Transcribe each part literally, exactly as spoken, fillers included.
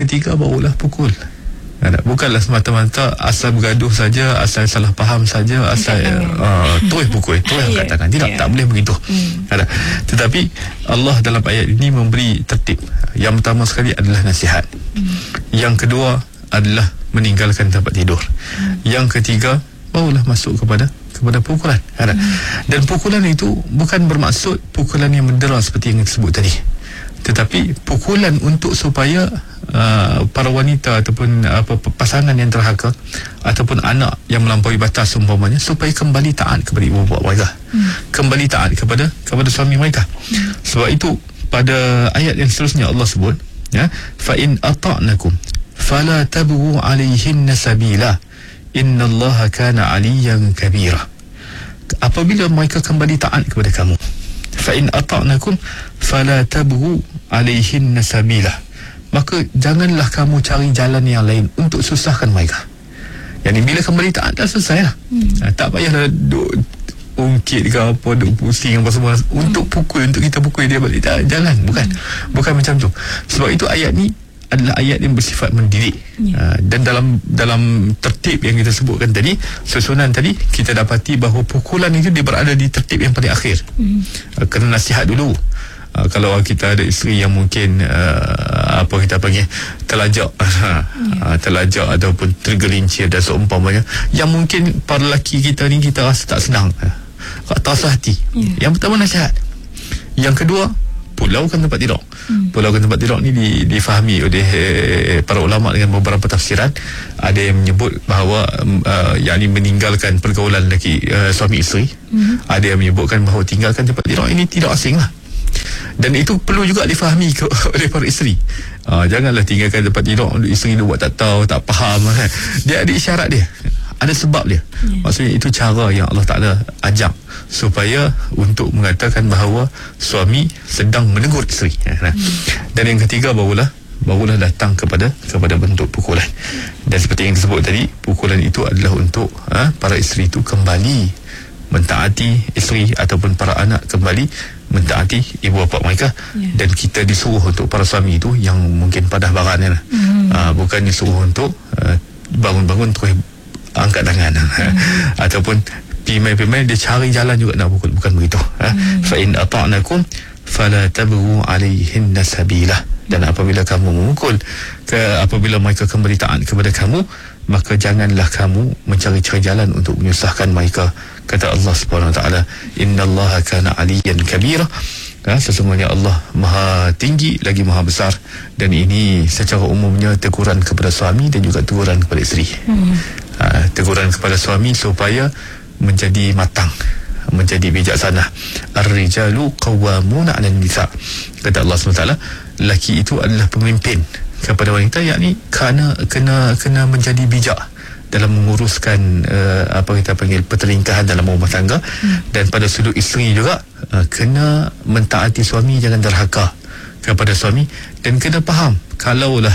ketiga barulah pukul. Bukanlah semata-mata asal bergaduh saja, asal salah faham saja, asal uh, terus pukul, terus angkat tangan. Tidak, yeah. tak boleh begitu. hmm. Tetapi Allah dalam ayat ini memberi tertib. Yang pertama sekali adalah nasihat. hmm. Yang kedua adalah meninggalkan tempat tidur. hmm. Yang ketiga barulah masuk kepada kepada pukulan. hmm. Dan pukulan itu bukan bermaksud pukulan yang mendera seperti yang disebut tadi, tetapi pukulan untuk supaya uh, para wanita ataupun apa uh, pasangan yang terhaka ataupun anak yang melampaui batas umpamanya supaya kembali taat kepada ibu bapa mereka, hmm. kembali taat kepada kepada suami mereka. hmm. Sebab itu pada ayat yang seterusnya Allah sebut, ya, fa in ata'nakum fala tabghu 'alaihinna sabila innallaha kana 'aliyan kabira. Apabila mereka kembali taat kepada kamu, fa in ata'nakum fala tabghu 'alaihinna sabila, maka janganlah kamu cari jalan yang lain untuk susahkan mereka. Yani bila kembali taat dah selesai lah. hmm. Tak payahlah duk ungkit ke apa, duk pusing apa semua untuk pukul, untuk kita pukul dia balik. Tak, jangan, bukan hmm. bukan macam tu. Sebab itu ayat ni adalah ayat yang bersifat mendidik. yeah. uh, dan dalam dalam tertib yang kita sebutkan tadi, susunan tadi, kita dapati bahawa pukulan itu dia berada di tertib yang paling akhir. mm. uh, kena nasihat dulu. uh, kalau kita ada isteri yang mungkin uh, apa kita panggil terlajak, yeah. uh, terlajak ataupun tergelincir dan seumpamanya, yang mungkin para lelaki kita ni kita rasa tak senang, uh, tak rasa hati. yeah. Yang pertama nasihat. Yang kedua, pulaukan tempat tidur. Hmm. Pulaukan tempat tidur ni di, difahami oleh eh, para ulama dengan beberapa tafsiran. Ada yang menyebut bahawa uh, yakni meninggalkan pergaulan lelaki uh, suami isteri. Hmm. Ada yang menyebutkan bahawa tinggalkan tempat tidur ini tidak asing lah. Dan itu perlu juga difahami ke, oleh para isteri. Uh, janganlah tinggalkan tempat tidur isteri dia buat tak tahu, tak faham kan. Dia ada isyarat dia, ada sebab dia. yeah. Maksudnya itu cara yang Allah Ta'ala ajak supaya untuk mengatakan bahawa suami sedang menegur isteri. hmm. Dan yang ketiga barulah barulah datang kepada kepada bentuk pukulan. Dan seperti yang disebut tadi, pukulan itu adalah untuk ha, para isteri itu kembali mentaati isteri ataupun para anak kembali mentaati ibu bapa mereka. yeah. Dan kita disuruh untuk para suami itu yang mungkin padah barannya lah. hmm. uh, bukan disuruh untuk uh, bangun-bangun terus angkat tangan. hmm. Ataupun pimai-pimai dia cari jalan juga nak pukul, bukan begitu. hmm. Fa in ata'nakum fala tabghu 'alaihinna sabila. Dan apabila kamu memukul ke, apabila mereka kembali taat kepada kamu, maka janganlah kamu mencari-cari jalan untuk menyusahkan mereka. Kata Allah Subhanahu Wa Taala, innallaha kana 'aliyan kabira. Ha, sesungguhnya Allah maha tinggi lagi maha besar. Dan ini secara umumnya teguran kepada suami dan juga teguran kepada isteri. hmm. ha, teguran kepada suami supaya menjadi matang, menjadi bijaksana. Ar-rijalu qawwamuna 'alan nisa. Kata Allah subhanahu wa taala, lelaki itu adalah pemimpin kepada wanita, yakni kena kena kena menjadi bijak dalam menguruskan uh, apa kita panggil pertelingkahan dalam rumah tangga. hmm. Dan pada sudut isteri juga uh, kena mentaati suami, jangan derhaka kepada suami, dan kena faham kalaulah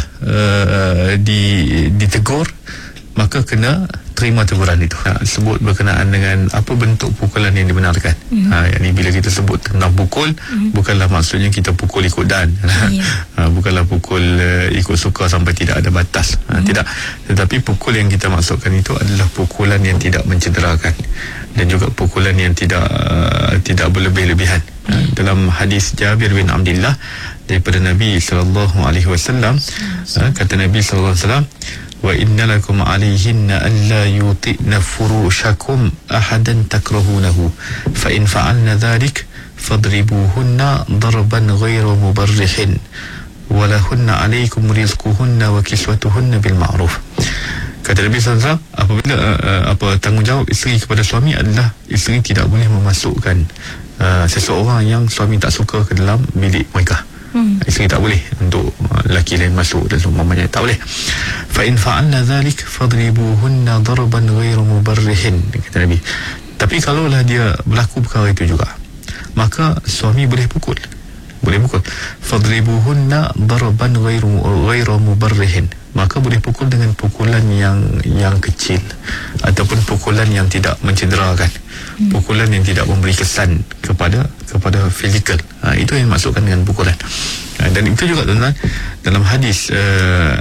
uh, di ditegur maka kena terima teguran itu. Ha, sebut berkenaan dengan apa bentuk pukulan yang dibenarkan. Mm-hmm. Ha, yang ni bila kita sebut tentang pukul, mm-hmm. bukanlah maksudnya kita pukul ikut dan. Yeah. Ha, bukanlah pukul uh, ikut suka sampai tidak ada batas. Ha, mm-hmm. Tidak. Tetapi pukul yang kita maksudkan itu adalah pukulan yang tidak mencederakan dan juga pukulan yang tidak uh, tidak berlebih-lebihan. Ha, dalam hadis Jabir bin Abdullah daripada Nabi sallallahu alaihi wasallam, kata Nabi sallallahu alaihi wasallam, wa inna lakum alaihinna an la yuti'na furushakum ahadan takrahunahu fa in fa'alna dhalik fadribuhunna darban ghayra mubarrihin wa lahunna alaikum rizquhunna wa kiswatuhunna bil ma'ruf. Kata Nabi sallallahu alaihi wasallam, apabila uh, apa tanggungjawab isteri kepada suami adalah isteri tidak boleh memasukkan uh, seseorang yang suami tak suka ke dalam bilik mereka. Hmm. Isteri tak boleh untuk lelaki lain masuk dan umpamanya, tak boleh. Fa in fa'alna dhalik fadribuhunna darban ghairu mubarrihin, kata Nabi. Tapi kalaulah dia berlaku perkara itu juga, maka suami boleh pukul. Boleh pukul. Fadribuhunna darban ghairu ghairu mubarrihin. Maka boleh pukul dengan pukulan yang yang kecil ataupun pukulan yang tidak mencederakan. Hmm. Pukulan yang tidak memberi kesan kepada kepada fizikal. Ha, itu yang dimaksudkan dengan pukulan. Ha, dan itu juga tuan-tuan dalam hadis uh,